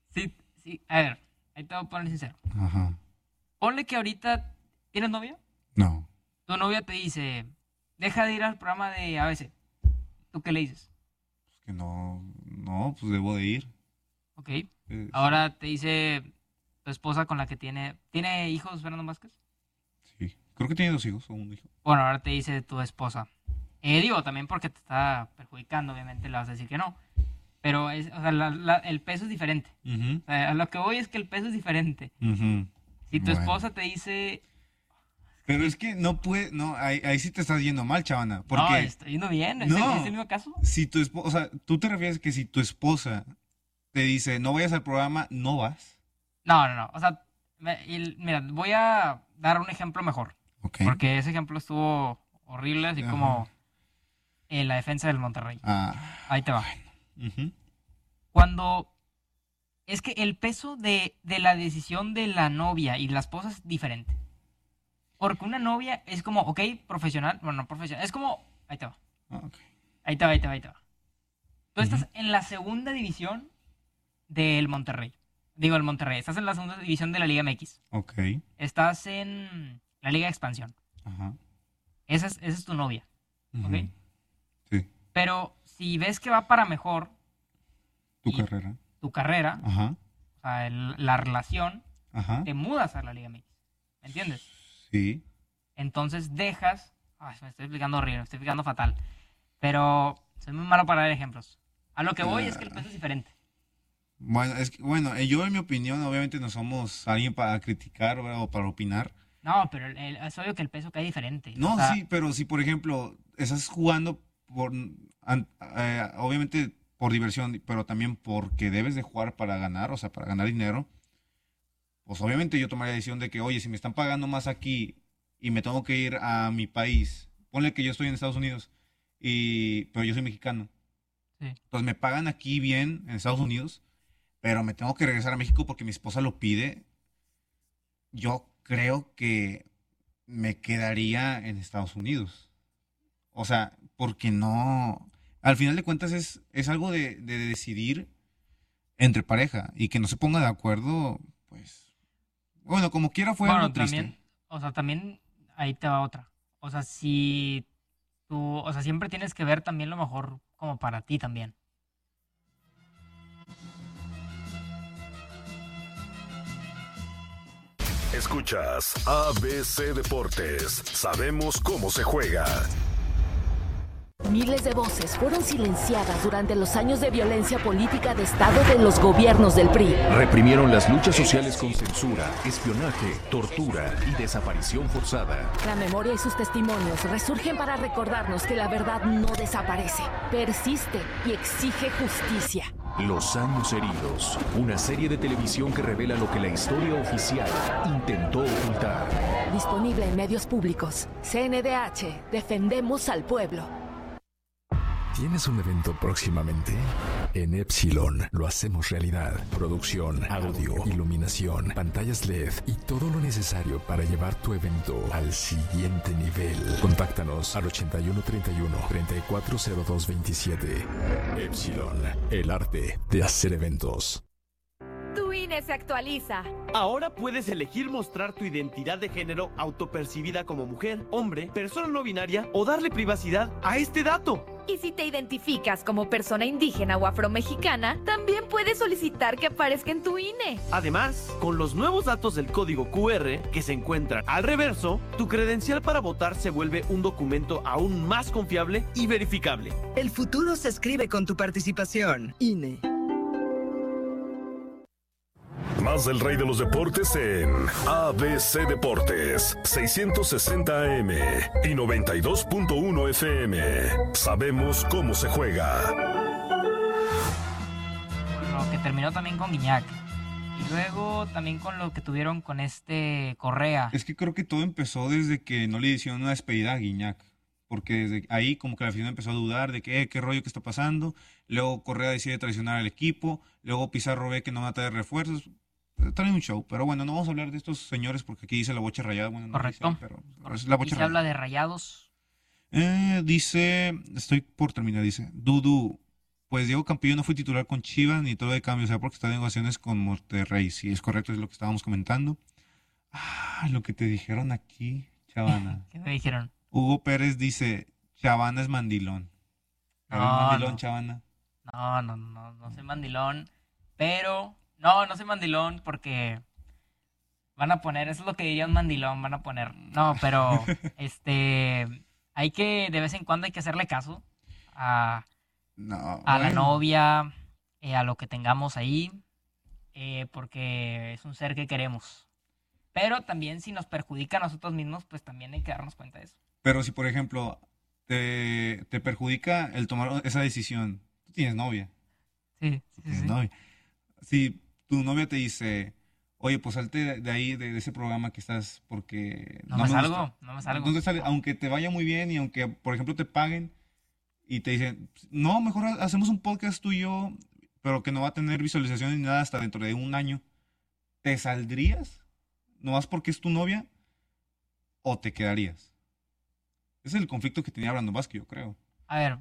a ver, ahí te voy a poner sincero. Ajá. Ponle que ahorita, ¿tienes novia? No. Tu novia te dice, deja de ir al programa de ABC. ¿Tú qué le dices? Pues que no, pues debo de ir. Ok. Ahora te dice tu esposa con la que ¿tiene hijos Fernando Vázquez? Sí, creo que tiene 2 hijos o un hijo. Bueno, ahora te dice tu esposa. Digo, también porque te está perjudicando, obviamente le vas a decir que no. Pero el peso es diferente. O sea, a lo que voy es que el peso es diferente. Si tu esposa te dice... Pero es que no puede, ahí sí te estás yendo mal, chavana. Porque, no, estoy yendo bien, ¿es el mismo caso? Si tu esposa, o sea, tú te refieres que si tu esposa te dice, no vayas al programa, ¿no vas? No, o sea, mira, voy a dar un ejemplo mejor. Okay. Porque ese ejemplo estuvo horrible, así como en la defensa del Monterrey. Ahí te va. Cuando... Es que el peso de la decisión de la novia y la esposa es diferente. Porque una novia es como, ok, profesional. Bueno, no profesional. Es como, ahí te va. Okay. Ahí te va. Tú estás en la segunda división del Monterrey. Digo, el Monterrey. Estás en la segunda división de la Liga MX. Ok. Estás en la Liga de Expansión. Ajá. Esa es tu novia. ¿Ok? Sí. Pero si ves que va para mejor... Tu carrera. Ajá. O sea, la relación, te mudas a la Liga MX. ¿Me entiendes? Sí. Entonces dejas... me estoy explicando horrible, me estoy explicando fatal. Pero soy muy malo para dar ejemplos. A lo que voy es que el peso es diferente. Bueno, yo en mi opinión, obviamente no somos alguien para criticar o para opinar. No, pero es obvio que el peso cae diferente. No, o sea, sí, pero si por ejemplo estás jugando obviamente por diversión, pero también porque debes de jugar para ganar, o sea, para ganar dinero, pues obviamente yo tomaría la decisión de que, oye, si me están pagando más aquí y me tengo que ir a mi país, ponle que yo estoy en Estados Unidos, pero yo soy mexicano. Sí. Entonces me pagan aquí bien en Estados Unidos, pero me tengo que regresar a México porque mi esposa lo pide. Yo creo que me quedaría en Estados Unidos. O sea, porque no... Al final de cuentas es algo de decidir entre pareja y que no se ponga de acuerdo, pues... Bueno, como quiera fue algo triste. También, o sea, también ahí te va otra. O sea, si tú... O sea, siempre tienes que ver también lo mejor como para ti también. Escuchas ABC Deportes. Sabemos cómo se juega. Miles de voces fueron silenciadas durante los años de violencia política de Estado de los gobiernos del PRI. Reprimieron las luchas sociales con censura, espionaje, tortura y desaparición forzada. La memoria y sus testimonios resurgen para recordarnos que la verdad no desaparece, persiste y exige justicia. Los años heridos, una serie de televisión que revela lo que la historia oficial intentó ocultar. Disponible en medios públicos. CNDH, defendemos al pueblo. ¿Tienes un evento próximamente? En Epsilon lo hacemos realidad. Producción, audio, iluminación, pantallas LED y todo lo necesario para llevar tu evento al siguiente nivel. Contáctanos al 8131-340227. Epsilon, el arte de hacer eventos. Tu INE se actualiza. Ahora puedes elegir mostrar tu identidad de género autopercibida como mujer, hombre, persona no binaria o darle privacidad a este dato. Y si te identificas como persona indígena o afromexicana, también puedes solicitar que aparezca en tu INE. Además, con los nuevos datos del código QR que se encuentran al reverso, tu credencial para votar se vuelve un documento aún más confiable y verificable. El futuro se escribe con tu participación. INE. Más del rey de los deportes en ABC Deportes, 660 AM y 92.1 FM. Sabemos cómo se juega. Lo que terminó también con Guiñac. Y luego también con lo que tuvieron con Correa. Es que creo que todo empezó desde que no le hicieron una despedida a Guiñac. Porque desde ahí como que la afición empezó a dudar de que qué rollo que está pasando. Luego Correa decide traicionar al equipo. Luego Pizarro ve que no va a traer refuerzos. Trae un show, pero bueno, no vamos a hablar de estos señores porque aquí dice la bocha rayada. Bueno, no correcto. Dice, pero es la bocha rayada. Habla de rayados. Dice, estoy por terminar, dice, Dudu, pues Diego Campillo no fue titular con Chivas ni todo de cambio, o sea, porque está en negociaciones con Monterrey. Sí, es correcto, es lo que estábamos comentando. Lo que te dijeron aquí, Chavana. ¿Qué me dijeron? Hugo Pérez dice, Chavana es mandilón. No, mandilón, no. Chavana. No soy mandilón, pero... No soy mandilón porque van a poner, eso es lo que diría un mandilón, van a poner. No, pero hay que, de vez en cuando hay que hacerle caso a la novia, a lo que tengamos ahí, porque es un ser que queremos. Pero también si nos perjudica a nosotros mismos, pues también hay que darnos cuenta de eso. Pero si, por ejemplo, te perjudica el tomar esa decisión, tú tienes novia. Sí. Novia. Si tu novia te dice, oye, pues salte de ahí, de ese programa que estás, porque... No me salgo. Entonces, aunque te vaya muy bien y aunque, por ejemplo, te paguen y te dicen, no, mejor hacemos un podcast tú y yo, pero que no va a tener visualizaciones ni nada hasta dentro de un año, ¿te saldrías? ¿Nomás porque es tu novia? ¿O te quedarías? Ese es el conflicto que tenía Brandon Vázquez, yo creo. A ver,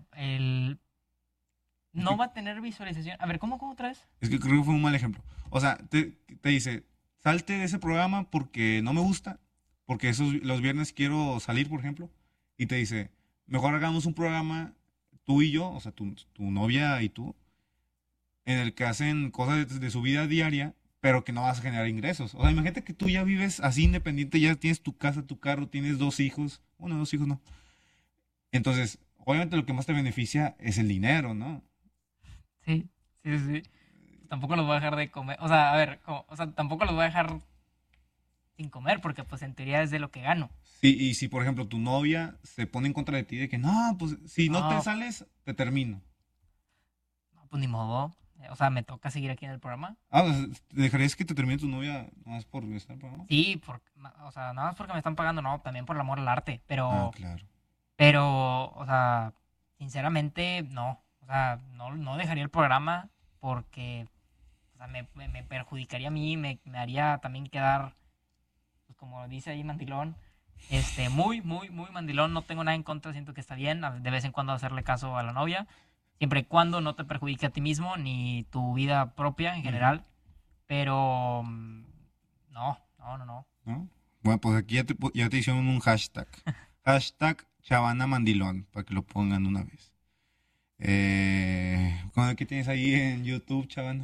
no va a tener visualización. A ver, ¿cómo otra vez? Es que creo que fue un mal ejemplo. O sea, te dice, salte de ese programa porque no me gusta, porque los viernes quiero salir, por ejemplo, y te dice, mejor hagamos un programa, tú y yo, o sea, tu novia y tú, en el que hacen cosas de su vida diaria, pero que no vas a generar ingresos. O sea, imagínate que tú ya vives así independiente, ya tienes tu casa, tu carro, tienes 2 hijos. Bueno, 2 hijos no. Entonces, obviamente lo que más te beneficia es el dinero, ¿no? Sí. Tampoco los voy a dejar de comer. O sea, a ver, tampoco los voy a dejar sin comer porque pues en teoría es de lo que gano. Sí, y si por ejemplo tu novia se pone en contra de ti de que no, pues si no te sales, te termino. No, pues ni modo. O sea, me toca seguir aquí en el programa. ¿Dejarías que te termine tu novia nada más por estar en el programa? Sí, nada más porque me están pagando, no, también por el amor al arte. Pero, claro. Pero, o sea, sinceramente, no. O sea, no dejaría el programa porque o sea, me perjudicaría a mí, me haría también quedar, pues como dice ahí mandilón, muy mandilón. No tengo nada en contra, siento que está bien de vez en cuando hacerle caso a la novia, siempre y cuando no te perjudique a ti mismo ni tu vida propia en general. Pero no. ¿No? Bueno, pues aquí ya te hicieron un hashtag. Hashtag Chavana Mandilón, para que lo pongan una vez. ¿Qué tienes ahí en YouTube, Chavana?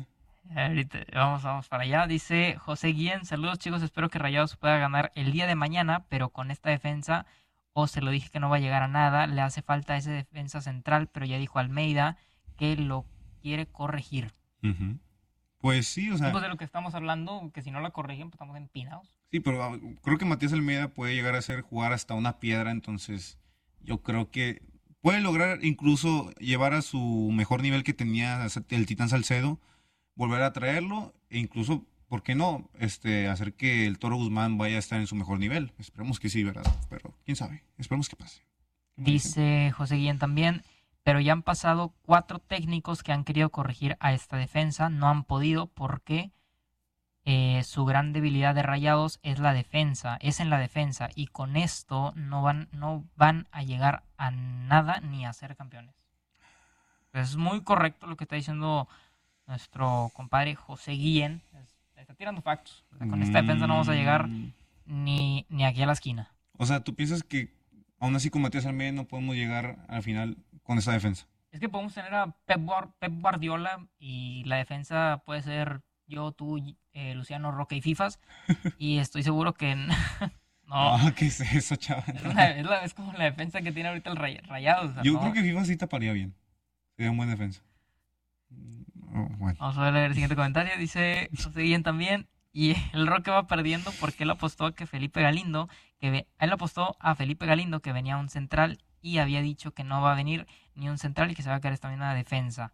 Ahorita vamos para allá. Dice José Guillén, saludos chicos, espero que Rayados pueda ganar el día de mañana, pero con esta defensa, se lo dije que no va a llegar a nada, le hace falta ese defensa central, pero ya dijo Almeida que lo quiere corregir. Pues sí, o sea... Pues de lo que estamos hablando, que si no la corrigen, pues estamos empinados. Sí, pero creo que Matías Almeida puede llegar a jugar hasta una piedra, entonces yo creo que puede lograr incluso llevar a su mejor nivel que tenía el Titán Salcedo, volver a traerlo e incluso, ¿por qué no? Hacer que el Toro Guzmán vaya a estar en su mejor nivel. Esperemos que sí, ¿verdad? Pero quién sabe, esperemos que pase. Dice José Guillén también, pero ya han pasado 4 técnicos que han querido corregir a esta defensa, no han podido porque su gran debilidad de Rayados es en la defensa, y con esto no van a llegar a nada ni a ser campeones. Es muy correcto lo que está diciendo nuestro compadre José Guillén. Está tirando factos. O sea, con esta defensa no vamos a llegar ni aquí a la esquina. O sea, ¿tú piensas que aún así con Matías Almeida no podemos llegar al final con esta defensa? Es que podemos tener a Pep Guardiola y la defensa puede ser yo, tú, Luciano, Roque y Fifas. Y estoy seguro que no. ¿Qué es eso, chaval? Es como la defensa que tiene ahorita el Rayados. O sea, yo creo que Fifas sí taparía bien. Sería un buen defensa. Bueno. Vamos a ver el siguiente comentario. Dice José Guillén también. Y el Roque va perdiendo porque él apostó a Felipe Galindo, que venía un central y había dicho que no va a venir ni un central y que se va a quedar esta misma defensa.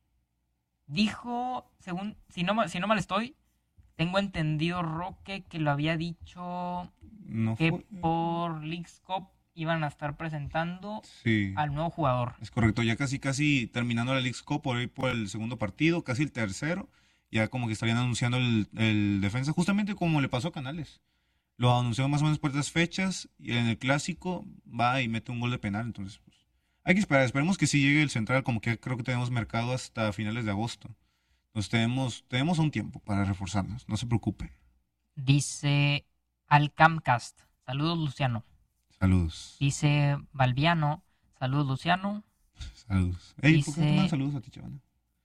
Dijo, según, si no mal estoy, tengo entendido, Roque, que lo había dicho por Leagues Cup iban a estar presentando al nuevo jugador. Es correcto, ya casi terminando la Leagues Cup, por el segundo partido, casi el tercero, ya como que estarían anunciando el defensa, justamente como le pasó a Canales. Lo anunció más o menos por estas fechas, y en el clásico va y mete un gol de penal, entonces pues, hay que esperemos que sí llegue el central, como que creo que tenemos mercado hasta finales de agosto. Entonces tenemos un tiempo para reforzarnos, no se preocupen. Dice Alcamcast, saludos Luciano. Saludos. Dice Balbiano, saludos Luciano. Saludos. ¿Por qué te mandan saludos a ti, Chavana?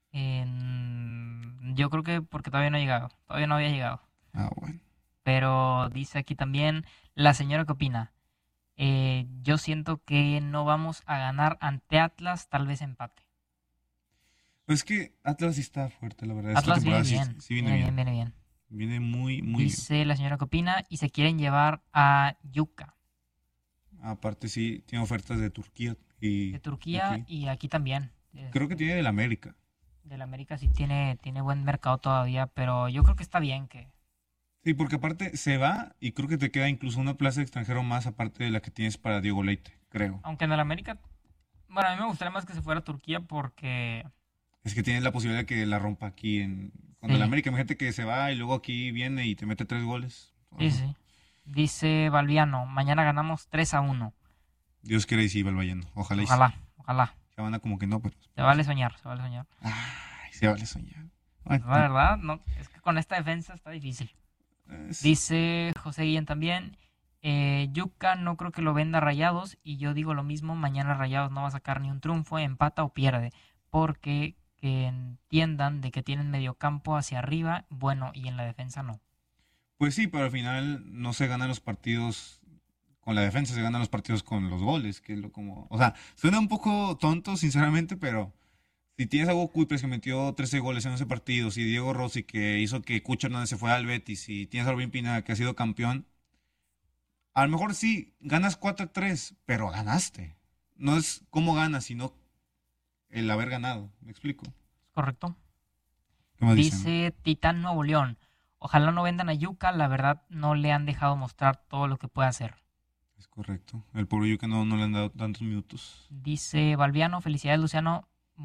Yo creo que porque todavía no había llegado. Bueno. Pero dice aquí también la señora que opina. Yo siento que no vamos a ganar ante Atlas, tal vez empate. Pues es que Atlas sí está fuerte, la verdad. Atlas viene bien. Sí viene bien. Viene muy bien. Dice la señora que opina y se quieren llevar a Yuka. Aparte sí, tiene ofertas de Turquía. Y aquí también. Creo que tiene del América. Del América sí tiene buen mercado todavía, pero yo creo que está bien que... Sí, porque aparte se va y creo que te queda incluso una plaza de extranjero más aparte de la que tienes para Diego Leite, creo. Aunque en el América, bueno, a mí me gustaría más que se fuera a Turquía porque... Es que tienes la posibilidad de que la rompa aquí con el América. Imagínate que se va y luego aquí viene y te mete 3 goles. Sí. Dice Balbiano, mañana ganamos 3-1. Dios quiera y sí, Balbayano. Ojalá. Chavana como que no, pero... Se vale soñar. Ay, se vale soñar. Pues la verdad, no, es que con esta defensa está difícil. Dice José Guillén también, Yuka no creo que lo venda Rayados, y yo digo lo mismo, mañana Rayados no va a sacar ni un triunfo, empata o pierde, porque que entiendan de que tienen mediocampo hacia arriba, bueno, y en la defensa no. Pues sí, pero al final no se ganan los partidos con la defensa, se ganan los partidos con los goles, que es o sea, suena un poco tonto, sinceramente, pero si tienes a Hugo Cuipres que metió 13 goles en ese partido, si Diego Rossi que hizo que Cucho Hernández se fue al Betis, si tienes a Rubén Pineda que ha sido campeón, a lo mejor sí, ganas 4-3, pero ganaste. No es cómo ganas, sino el haber ganado, ¿me explico? Correcto. ¿Qué más dice dicen? Titán Nuevo León, ojalá no vendan a Yuka, la verdad no le han dejado mostrar todo lo que puede hacer. Es correcto, el pobre Yuka no le han dado tantos minutos. Dice Balbiano, felicidades Luciano,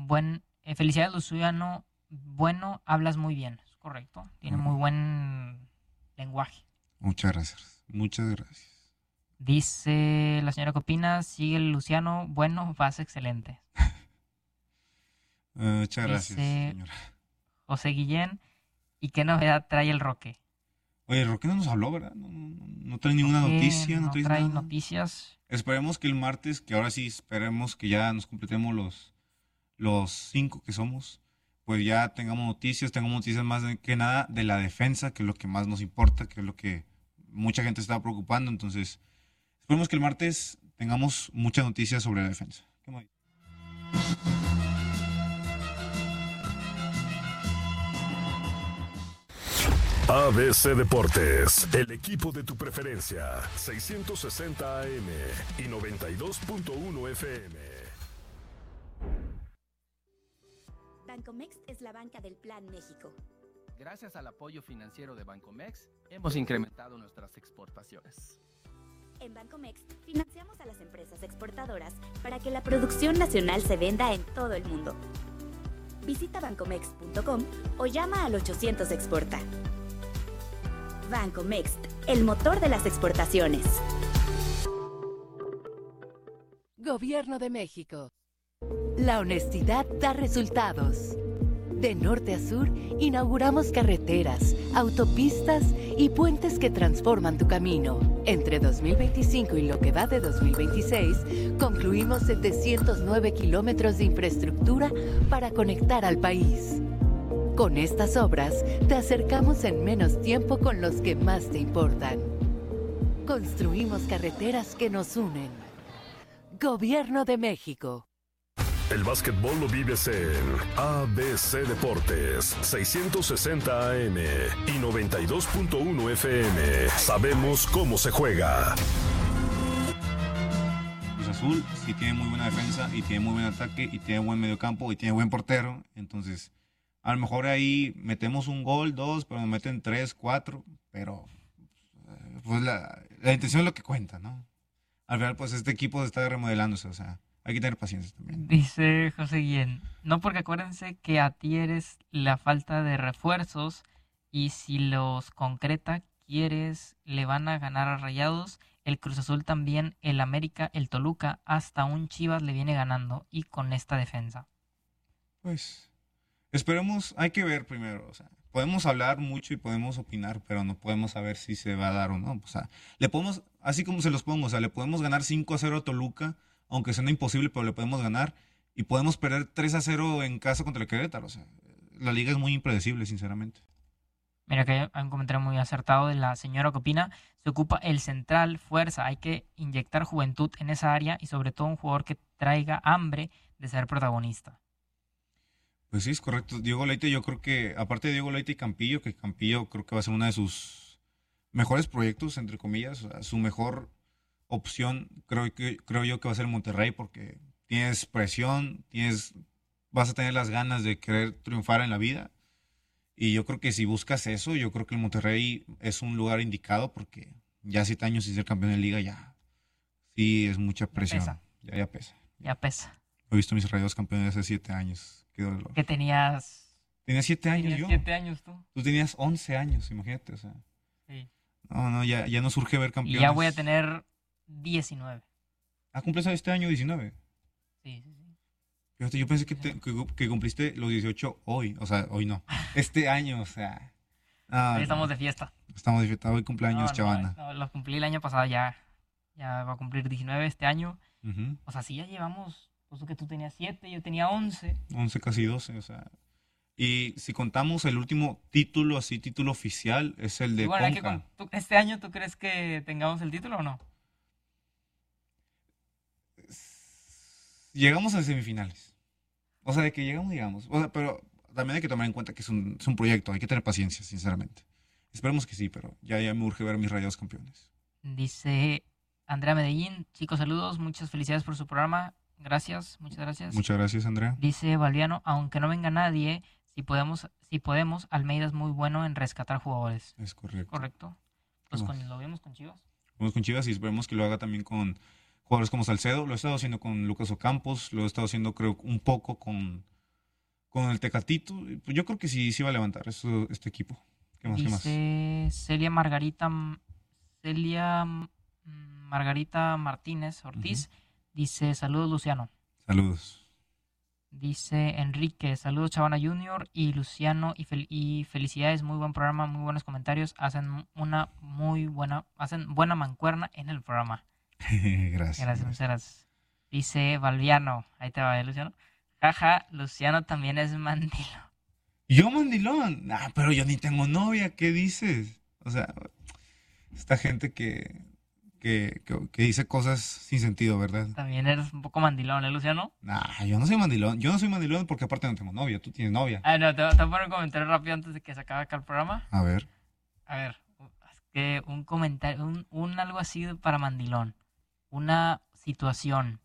bueno, hablas muy bien, es correcto, tiene muy buen lenguaje. Muchas gracias. Dice la señora que opina, sigue el Luciano, bueno, vas excelente. Muchas gracias, señora. José Guillén, ¿y qué novedad trae el Roque? Oye, el Roque no nos habló, ¿verdad? No trae ninguna noticia. No trae nada. Noticias. Esperemos que el martes, que ahora sí esperemos que ya nos completemos los 5 que somos, pues ya tengamos noticias más que nada de la defensa, que es lo que más nos importa, que es lo que mucha gente está preocupando. Entonces, esperemos que el martes tengamos muchas noticias sobre la defensa. ABC Deportes, el equipo de tu preferencia, 660 AM y 92.1 FM. Bancomext es la banca del Plan México. Gracias al apoyo financiero de Bancomext, hemos incrementado nuestras exportaciones. En Bancomext financiamos a las empresas exportadoras para que la producción nacional se venda en todo el mundo. Visita bancomext.com o llama al 800 Exporta. Bancomext, el motor de las exportaciones. Gobierno de México. La honestidad da resultados. De norte a sur, inauguramos carreteras, autopistas y puentes que transforman tu camino. Entre 2025 y lo que va de 2026, concluimos 709 kilómetros de infraestructura para conectar al país. Con estas obras, te acercamos en menos tiempo con los que más te importan. Construimos carreteras que nos unen. Gobierno de México. El básquetbol lo vives en ABC Deportes, 660 AM y 92.1 FM. Sabemos cómo se juega. Cruz Azul sí tiene muy buena defensa y tiene muy buen ataque y tiene buen mediocampo y tiene buen portero. Entonces, a lo mejor ahí metemos un gol, 2, pero nos meten 3, 4. Pero pues la intención es lo que cuenta, ¿no? Al final, pues este equipo está remodelándose, o sea, hay que tener paciencia también. Dice José Guillén, no, porque acuérdense que a Tigres la falta de refuerzos y si los concreta, Tigres le van a ganar a Rayados, el Cruz Azul también, el América, el Toluca, hasta un Chivas le viene ganando y con esta defensa. Pues esperemos, hay que ver primero, o sea, podemos hablar mucho y podemos opinar, pero no podemos saber si se va a dar o no. O sea, le podemos, así como se los pongo, o sea, le podemos ganar 5-0 a Toluca, aunque suena imposible, pero le podemos ganar. Y podemos perder 3-0 en casa contra el Querétaro. O sea, la liga es muy impredecible, sinceramente. Mira que hay un comentario muy acertado de la señora que opina. Se ocupa el central, fuerza. Hay que inyectar juventud en esa área y sobre todo un jugador que traiga hambre de ser protagonista. Pues sí, es correcto. Diego Leite, yo creo que, aparte de Diego Leite y Campillo, que Campillo creo que va a ser uno de sus mejores proyectos, entre comillas, o sea, su mejor opción, creo yo que va a ser Monterrey, porque tienes presión, vas a tener las ganas de querer triunfar en la vida. Y yo creo que si buscas eso, yo creo que el Monterrey es un lugar indicado, porque ya 7 años sin ser campeón de liga, ya sí es mucha presión. Ya pesa. Ya pesa. He visto mis Rayados campeones hace 7 años. Qué dolor. Que tenías... Tenías 7 años yo. 7 años tú. Tú tenías 11 años, imagínate, o sea. Sí. No, ya no surge ver campeones. Y ya voy a tener 19. ¿Cumples este año 19? Sí. Fíjate, yo pensé que cumpliste los 18 hoy. O sea, hoy no. Este año, o sea. Hoy estamos de fiesta. Estamos de fiesta. Hoy cumpleaños, Chavana. No, lo cumplí el año pasado ya. Ya va a cumplir 19 este año. Uh-huh. O sea, sí ya llevamos... Pues que tú tenías 7, yo tenía 11. 11, casi 12, o sea. Y si contamos el último título, así, título oficial, es el de Conca. ¿Este año tú crees que tengamos el título o no? Llegamos a semifinales. O sea, de que llegamos. O sea, pero también hay que tomar en cuenta que es un proyecto, hay que tener paciencia, sinceramente. Esperemos que sí, pero ya me urge ver a mis Rayados campeones. Dice Andrea Medellín, chicos, saludos, muchas felicidades por su programa. Gracias, muchas gracias. Muchas gracias, Andrea. Dice Valviano, aunque no venga nadie, si podemos, Almeida es muy bueno en rescatar jugadores. Es correcto. Correcto. Pues lo vimos con Chivas. Vamos con Chivas y esperemos que lo haga también con jugadores como Salcedo. Lo he estado haciendo con Lucas Ocampos, lo he estado haciendo creo un poco con el Tecatito. Pues yo creo que sí va a levantar este equipo. ¿Qué más? Dice Celia Margarita Martínez Ortiz. Uh-huh. Dice, saludos Luciano. Saludos. Dice Enrique, saludos Chavana Junior y Luciano y felicidades, muy buen programa, muy buenos comentarios, hacen buena mancuerna en el programa. Gracias. Dice Valviano, ahí te va, Luciano. Jaja, Luciano también es mandilo. Yo mandilón. Pero yo ni tengo novia, ¿qué dices? O sea, esta gente que dice cosas sin sentido, ¿verdad? También eres un poco mandilón, ¿eh, Luciano? Yo no soy mandilón. Yo no soy mandilón porque aparte no tengo novia. Tú tienes novia. No, te voy a poner un comentario rápido antes de que se acabe acá el programa. A ver. Es que un comentario, un algo así para mandilón. Una situación.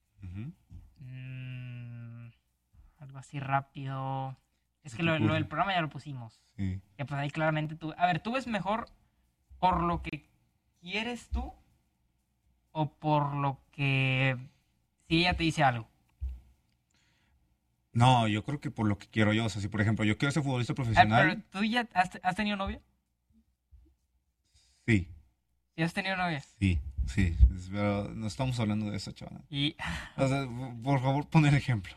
Algo así rápido. Es que lo del programa ya lo pusimos. Sí. Que pues ahí claramente tú... A ver, ¿tú ves mejor por lo que quieres tú o por lo que... si ella te dice algo? No, yo creo que por lo que quiero yo. O sea, si por ejemplo yo quiero ser futbolista profesional... ¿Pero tú ya has tenido novia? Sí. ¿Sí has tenido novia? Sí. Pero no estamos hablando de eso, chaval. O sea, por favor, pon el ejemplo.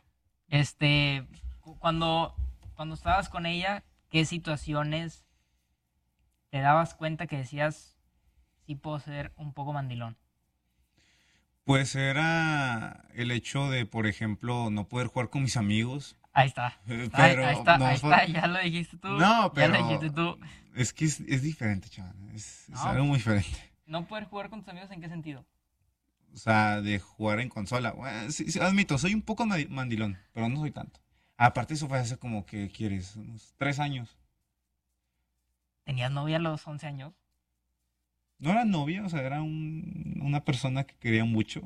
Cuando estabas con ella, ¿qué situaciones te dabas cuenta que decías, sí puedo ser un poco mandilón? Pues era el hecho de, por ejemplo, no poder jugar con mis amigos. Ahí está. Ahí está, ya lo dijiste tú. No, pero... Ya lo dijiste tú. Es que es diferente, chaval. Es algo muy diferente. ¿No poder jugar con tus amigos en qué sentido? O sea, de jugar en consola. Bueno, sí, admito, soy un poco mandilón, pero no soy tanto. Aparte eso fue hace como que, ¿quieres? Unos 3 años. ¿Tenías novia a los 11 años? No era novia, o sea, era una persona que quería mucho.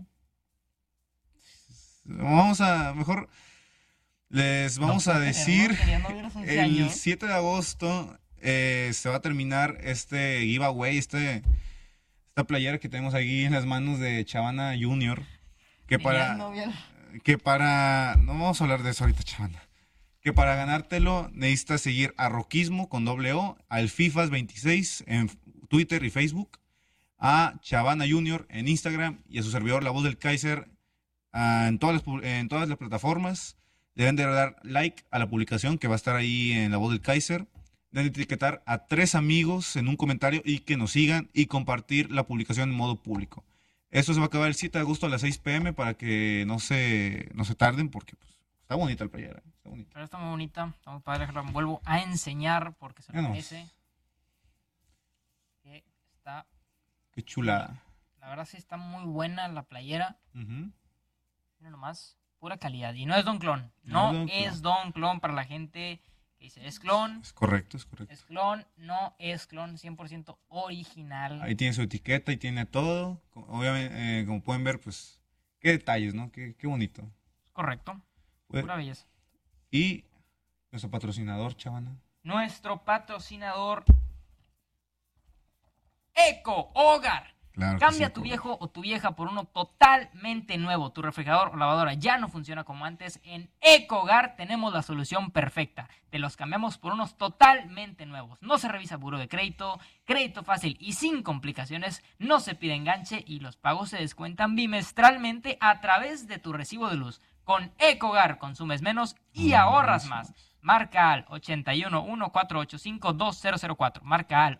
Mejor les vamos a decir, el 7 de agosto se va a terminar este giveaway, esta playera que tenemos aquí en las manos de Chavana Junior, no vamos a hablar de eso ahorita, Chavana, que para ganártelo necesitas seguir a Roquismo con .o, al Fifas 26 en Twitter y Facebook, a Chavana Junior en Instagram y a su servidor La Voz del Kaiser en todas las plataformas. Deben de dar like a la publicación que va a estar ahí en La Voz del Kaiser. Deben etiquetar a 3 amigos en un comentario y que nos sigan y compartir la publicación en modo público. Esto se va a acabar el 7 de agosto a las 6 p.m. para que no se tarden porque pues, está bonita el playera. Está bonita. Pero está muy bonita, está muy padre. La vuelvo a enseñar porque se lo merece. Qué chulada. La verdad sí está muy buena la playera. Mira nomás, pura calidad. Y no es Don Clon. No es Don Clon para la gente que dice, es clon. Es correcto. Es clon, no es clon, 100% original. Ahí tiene su etiqueta y tiene todo. Obviamente, como pueden ver, pues, qué detalles, ¿no? Qué bonito. Correcto. Pura belleza. Y nuestro patrocinador, Chavana. Nuestro patrocinador, Eco Hogar. Claro. Cambia tu viejo o tu vieja por uno totalmente nuevo. Tu refrigerador o lavadora ya no funciona como antes. En Eco Hogar tenemos la solución perfecta. Te los cambiamos por unos totalmente nuevos. No se revisa buró de crédito, crédito fácil y sin complicaciones. No se pide enganche y los pagos se descuentan bimestralmente a través de tu recibo de luz. Con Eco Hogar consumes menos y ahorras más. Marca al 81-1485-2004. Marca al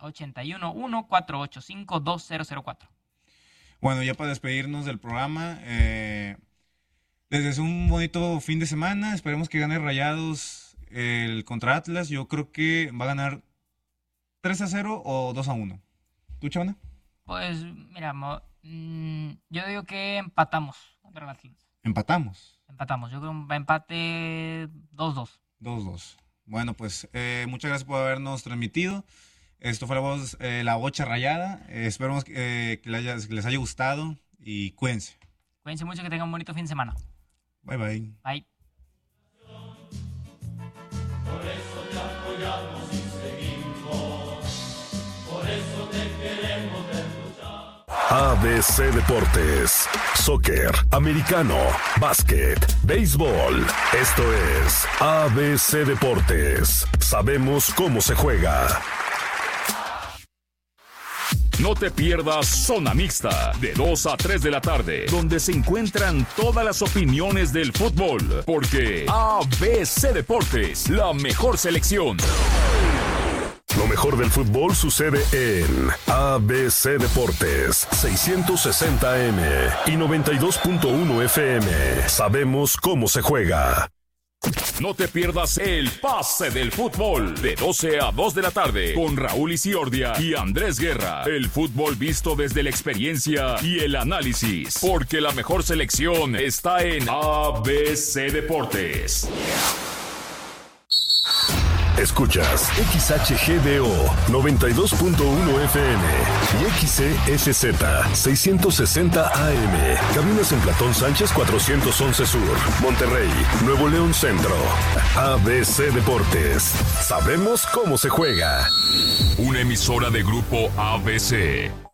81-1485-2004. Bueno, ya para despedirnos del programa, les deseo un bonito fin de semana. Esperemos que gane Rayados contra Atlas. Yo creo que va a ganar 3-0 o 2-1. ¿Tú, Chavana? Pues, mira, yo digo que empatamos contra el Atlas. ¿Empatamos? Empatamos. Yo creo un empate 2-2. 2-2. Bueno, pues muchas gracias por habernos transmitido. Esto fue la Bocha Rayada. Esperemos que les haya gustado y cuídense. Cuídense mucho, que tengan un bonito fin de semana. Bye, bye. Bye. Por eso te apoyamos y seguimos. Por eso te queremos ver luchar. ABC Deportes, soccer, americano, básquet, béisbol. Esto es ABC Deportes. Sabemos cómo se juega. No te pierdas Zona Mixta, de 2 a 3 de la tarde, donde se encuentran todas las opiniones del fútbol, porque ABC Deportes, la mejor selección. Lo mejor del fútbol sucede en ABC Deportes, 660M y 92.1 FM. Sabemos cómo se juega. No te pierdas el Pase del Fútbol de 12 a 2 de la tarde con Raúl Isiordia y Andrés Guerra. El fútbol visto desde la experiencia y el análisis, porque la mejor selección está en ABC Deportes. Escuchas XHGDO 92.1 FM y XCSZ 660 AM. Cabinas en Platón Sánchez 411 Sur, Monterrey, Nuevo León Centro. ABC Deportes. Sabemos cómo se juega. Una emisora de Grupo ABC.